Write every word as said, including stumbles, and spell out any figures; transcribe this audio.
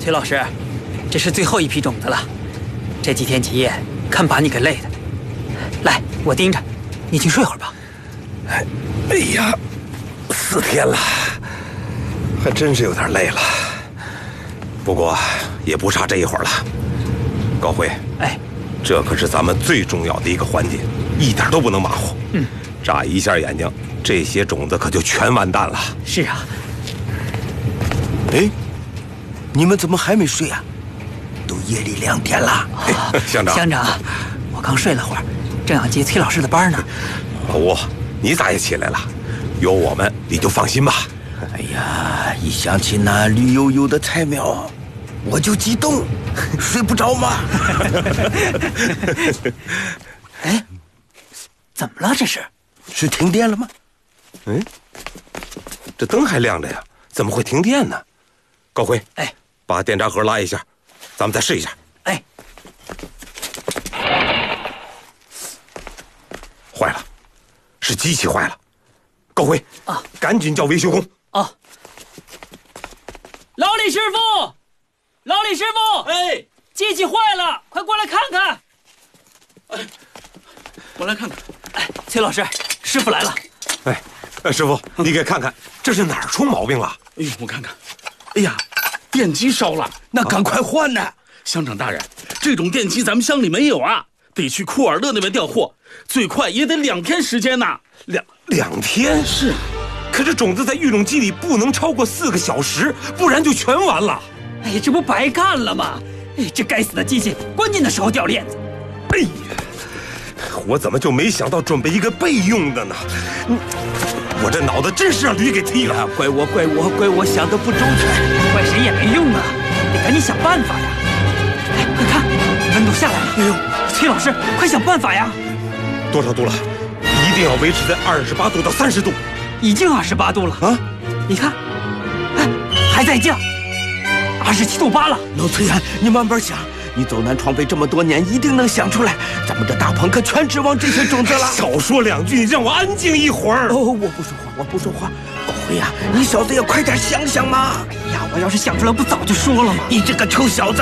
崔老师，这是最后一批种子了，这几天几夜看把你给累的。来，我盯着，你去睡会儿吧。 哎，哎呀，四天了，还真是有点累了。不过也不差这一会儿了。高辉， 哎， 这可是咱们最重要的一个环节，一点都不能马虎。 嗯， 眨一下眼睛，这些种子可就全完蛋了。 是啊。 哎，你们怎么还没睡啊？都夜里两点了。 啊、乡长， 乡长，我刚睡了会儿，正要接崔老师的班呢。 老吴，你咋也起来了？有我们，你就放心吧。 哎呀，一想起那绿油油的菜苗，我就激动，睡不着嘛。 哎，怎么了？这是？ 是停电了吗？ 嗯，这灯还亮着呀，怎么会停电呢？高辉， 哎， 把电闸盒拉一下，咱们再试一下。 哎， 坏了，是机器坏了。高辉啊，赶紧叫维修工。 啊，老李师傅，老李师傅， 哎， 机器坏了，快过来看看。 哎，我来看看。 哎，崔老师，师傅来了。 哎，师傅，你给看看，这是哪儿出毛病了？ 哎呦，我看看。哎呀，电机烧了， 那赶快换呢！啊、 乡长大人，这种电机咱们乡里没有啊，得去库尔勒那边调货，最快也得两天时间呢。 两两天是。 可是种子在育种机里不能超过四个小时，不然就全完了。 哎呀，这不白干了吗？哎，这该死的机器，关键的时候掉链子。 哎呀，我怎么就没想到准备一个备用的呢？我这脑子真是让驴给踢了！ 怪我，怪我，怪我想的不周全， 怪谁也没用啊，得赶紧想办法呀！哎，快看，温度下来了！哎呦，崔老师，快想办法呀！ 多少度了？一定要维持在二十八度到三十度。 已经二十八度了啊！你看，哎，还在降，二十七度八了。 老崔呀，你慢慢想，你走南闯北这么多年，一定能想出来。咱们这大棚可全指望这些种子了。 少说两句，你让我安静一会儿。 哦，我不说话，我不说话。高辉呀，你小子也快点想想嘛！ 哎呀，我要是想出来，不早就说了吗？ 你这个臭小子！